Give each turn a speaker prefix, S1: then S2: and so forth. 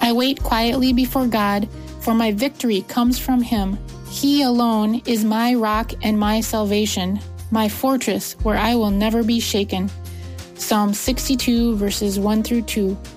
S1: I wait quietly before God, for my victory comes from Him. He alone is my rock and my salvation, my fortress where I will never be shaken. Psalm 62, verses 1 through 2.